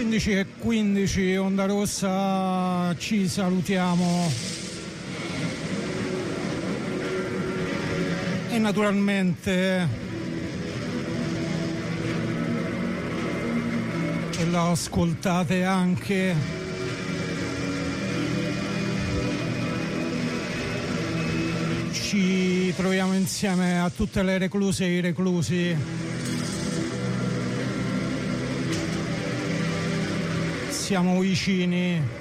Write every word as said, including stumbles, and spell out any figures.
quindici e quindici, Onda Rossa, ci salutiamo. E naturalmente e la ascoltate anche ci troviamo insieme a tutte le recluse e i reclusi. Siamo vicini.